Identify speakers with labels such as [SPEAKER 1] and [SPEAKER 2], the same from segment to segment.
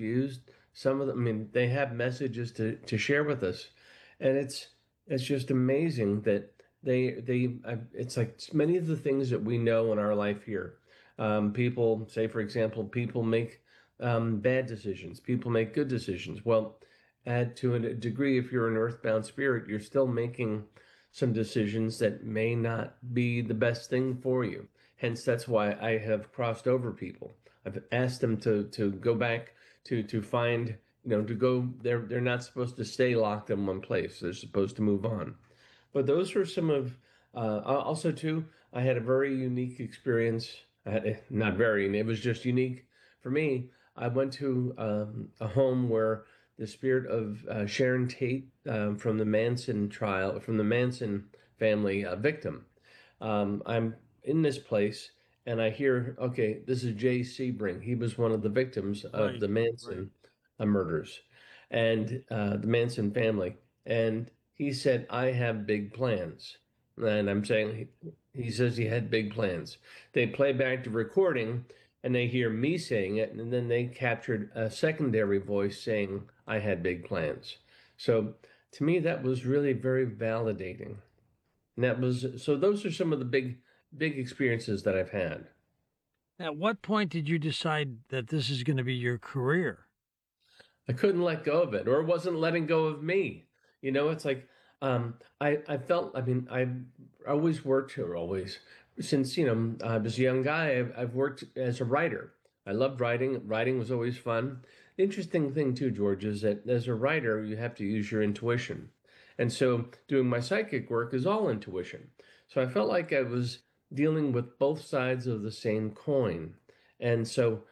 [SPEAKER 1] abused. Some of them, I mean, they have messages to share with us, and it's just amazing that it's like many of the things that we know in our life here. People say, for example, people make bad decisions. People make good decisions. Well, add to a degree, if you're an earthbound spirit, you're still making some decisions that may not be the best thing for you. Hence, that's why I have crossed over people. I've asked them to go back to find, to go. They're not supposed to stay locked in one place. They're supposed to move on. But those were some of. Also, too, I had a very unique experience. Not very, and it was just unique for me. I went to a home where the spirit of Sharon Tate from the Manson trial, from the Manson family victim. I'm in this place and I hear, okay, this is Jay Sebring. He was one of the victims of
[SPEAKER 2] Right,
[SPEAKER 1] the
[SPEAKER 2] right.
[SPEAKER 1] Manson murders and the Manson family. And he said, I have big plans. And I'm saying, he says he had big plans. They play back the recording and they hear me saying it. And then they captured a secondary voice saying, I had big plans. So to me, that was really very validating. And that was, so those are some of the big experiences that I've had.
[SPEAKER 2] At what point did you decide that this is going to be your career?
[SPEAKER 1] I couldn't let go of it, or it wasn't letting go of me. It's like I felt. I mean, I always worked, or always since I was a young guy. I've worked as a writer. I loved writing. Writing was always fun. The interesting thing too, George, is that as a writer, you have to use your intuition, and so doing my psychic work is all intuition. So I felt like I was dealing with both sides of the same coin, and so.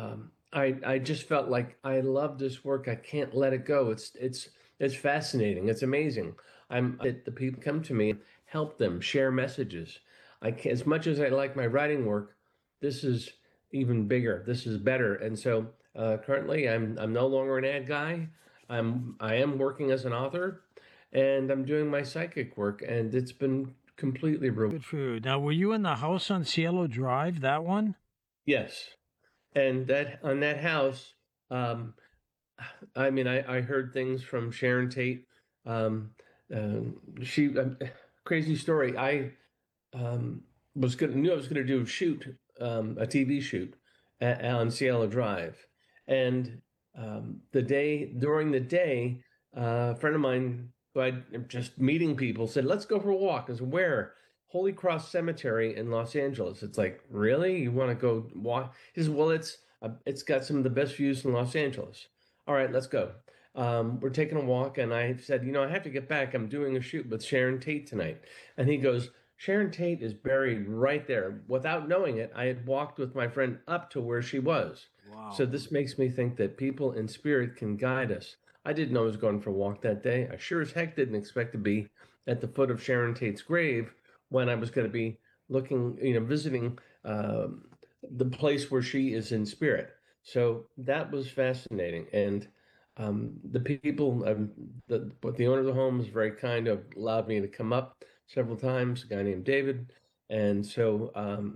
[SPEAKER 1] I just felt like I love this work. I can't let it go. It's fascinating. It's amazing. The people come to me, help them, share messages. I can, as much as I like my writing work, this is even bigger. This is better. And so currently, I'm no longer an ad guy. I am working as an author, and I'm doing my psychic work, and it's been completely
[SPEAKER 2] Good for you. Now, were you in the house on Cielo Drive, that one?
[SPEAKER 1] yes. And that on that house, um, I mean, I heard things from Sharon Tate. Um, she crazy story. I um, was gonna knew I was gonna do a shoot, a TV shoot on Cielo Drive, and the day during the day, a friend of mine who I just meeting people said, "Let's go for a walk." I said, "Where?" Holy Cross Cemetery in Los Angeles. It's like, really? You want to go walk? He says, "Well, it's got some of the best views in Los Angeles." All right, let's go. We're taking a walk, and I said, I have to get back. I'm doing a shoot with Sharon Tate tonight. And he goes, Sharon Tate is buried right there. Without knowing it, I had walked with my friend up to where she was. So
[SPEAKER 2] Wow.
[SPEAKER 1] this makes me think that people in spirit can guide us. I didn't know I was going for a walk that day. I sure as heck didn't expect to be at the foot of Sharon Tate's grave when I was going to be looking, visiting the place where she is in spirit. So that was fascinating. And the people, but the owner of the home was very kind of allowed me to come up several times, a guy named David. And so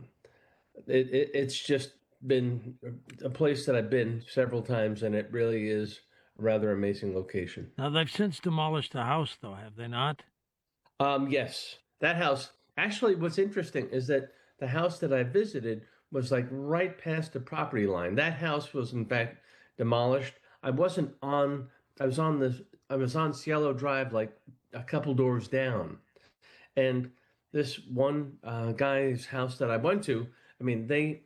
[SPEAKER 1] it's just been a place that I've been several times, and it really is a rather amazing location.
[SPEAKER 2] Now, they've since demolished the house, though, have they not?
[SPEAKER 1] Yes, that house. Actually, what's interesting is that the house that I visited was like right past the property line. That house was in fact demolished. I wasn't on, I was on this, I was on Cielo Drive, like a couple doors down. And this one guy's house that I went to, I mean,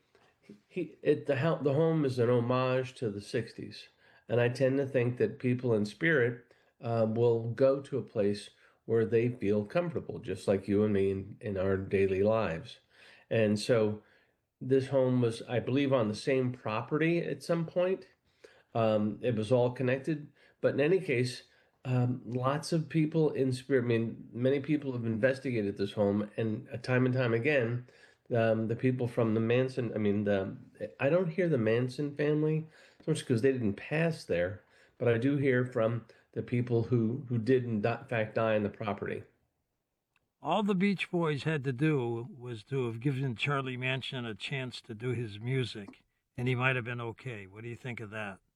[SPEAKER 1] the home is an homage to the 60s. And I tend to think that people in spirit will go to a place where they feel comfortable, just like you and me in our daily lives. And so this home was, I believe, on the same property at some point. It was all connected. But in any case, lots of people in spirit, I mean, many people have investigated this home, and time again, the people from the Manson, I don't hear the Manson family, so much because they didn't pass there, but I do hear from the people who did in fact die on the property.
[SPEAKER 2] All the Beach Boys had to do was to have given Charlie Manson a chance to do his music, and he might have been okay. What do you think of that?